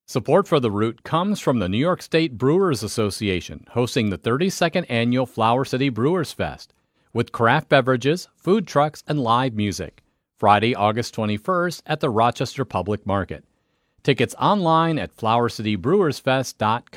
Support for The Root comes from the New York State Brewers Association, hosting the 32nd Annual Flower City Brewers Fest, with craft beverages, food trucks, and live music. Friday, August 21st at the Rochester Public Market. Tickets online at flowercitybrewersfest.com.